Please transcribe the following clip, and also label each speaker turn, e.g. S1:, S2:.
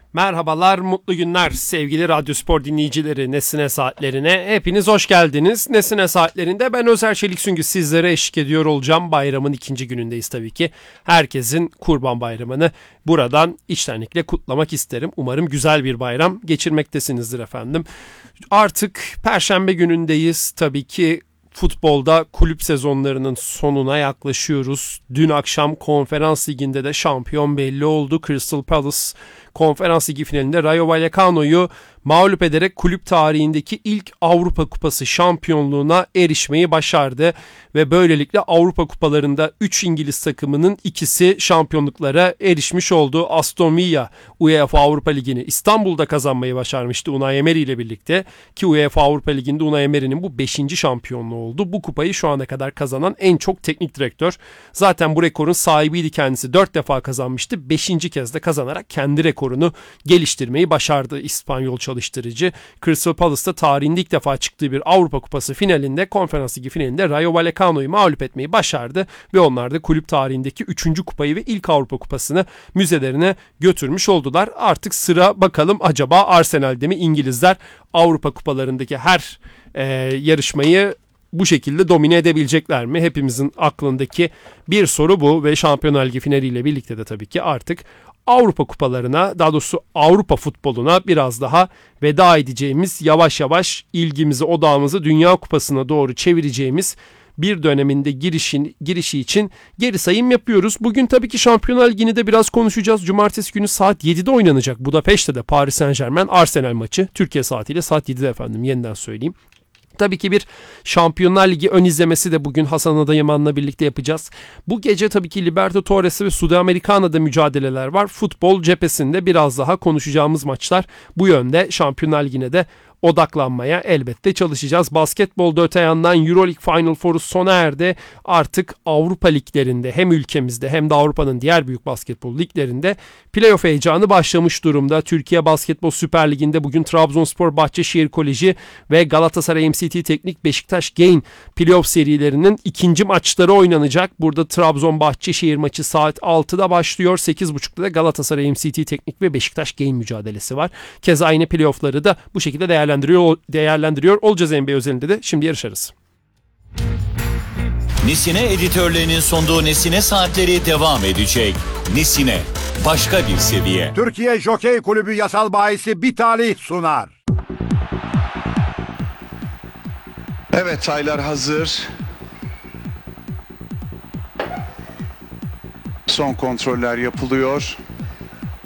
S1: Merhabalar, mutlu günler sevgili Radyo Spor dinleyicileri. Nesine Saatlerine hepiniz hoş geldiniz. Nesine Saatlerinde ben Özer Çelik Süngü sizlere eşlik ediyor olacağım. Bayramın ikinci günündeyiz tabii ki. Herkesin Kurban Bayramı'nı buradan içtenlikle kutlamak isterim. Umarım güzel bir bayram geçirmektesinizdir efendim. Artık Perşembe günündeyiz. Tabii ki futbolda kulüp sezonlarının sonuna yaklaşıyoruz. Dün akşam Konferans Ligi'nde de şampiyon belli oldu. Crystal Palace Konferans Ligi finalinde Rayo Vallecano'yu mağlup ederek kulüp tarihindeki ilk Avrupa Kupası şampiyonluğuna erişmeyi başardı. Ve böylelikle Avrupa Kupalarında 3 İngiliz takımının ikisi şampiyonluklara erişmiş oldu. Aston Villa UEFA Avrupa Ligi'ni İstanbul'da kazanmayı başarmıştı Unai Emery ile birlikte. Ki UEFA Avrupa Ligi'nde Unai Emery'nin bu 5. şampiyonluğu oldu. Bu kupayı şu ana kadar kazanan en çok teknik direktör. Zaten bu rekorun sahibiydi kendisi. 4 defa kazanmıştı. 5. kez de kazanarak kendi rekorunu geliştirmeyi başardı İspanyol çalıştırıcı. Crystal Palace'da tarihinde ilk defa çıktığı bir Avrupa Kupası finalinde, Konferans Ligi finalinde Rayo Vallecano'yu mağlup etmeyi başardı ve onlar da kulüp tarihindeki 3. kupayı ve ilk Avrupa Kupası'nı müzelerine götürmüş oldular. Artık sıra bakalım acaba Arsenal'de mi? İngilizler Avrupa Kupalarındaki her yarışmayı bu şekilde domine edebilecekler mi? Hepimizin aklındaki bir soru bu ve Şampiyonlar Ligi finaliyle birlikte de tabii ki artık Avrupa kupalarına, daha doğrusu Avrupa futboluna biraz daha veda edeceğimiz, yavaş yavaş ilgimizi, odağımızı Dünya Kupası'na doğru çevireceğimiz bir döneminde girişi için geri sayım yapıyoruz. Bugün tabii ki Şampiyonlar Ligi'ni de biraz konuşacağız. Cumartesi günü saat 7'de oynanacak Budapeşte'de Paris Saint-Germain Arsenal maçı. Türkiye saatiyle saat 7'de efendim, yeniden söyleyeyim. Tabii ki bir Şampiyonlar Ligi ön izlemesi de bugün Hasan Adayaman'la birlikte yapacağız. Bu gece tabii ki Libertadores ve Sudamericana'da mücadeleler var. Futbol cephesinde biraz daha konuşacağımız maçlar bu yönde. Şampiyonlar Ligi'ne de odaklanmaya elbette çalışacağız. Basketbolda öte yandan Euroleague Final Four'u sona erdi. Artık Avrupa liglerinde hem ülkemizde hem de Avrupa'nın diğer büyük basketbol liglerinde playoff heyecanı başlamış durumda. Türkiye Basketbol Süper Ligi'nde bugün Trabzonspor Bahçeşehir Koleji ve Galatasaray MCT Teknik Beşiktaş Gain playoff serilerinin ikinci maçları oynanacak. Burada Trabzon Bahçeşehir maçı saat 6'da başlıyor. 8.30'da da Galatasaray MCT Teknik ve Beşiktaş Gain mücadelesi var. Keza aynı playoff'ları da bu şekilde değerlendiriyor olacağız NBA özelinde de. Şimdi yarışarız.
S2: Nesine editörlerinin sunduğu Nesine Saatleri devam edecek. Nesine, başka bir seviye.
S3: Türkiye Jokey Kulübü yasal bahisi bir talih sunar.
S4: Evet, sayılar hazır. Son kontroller yapılıyor.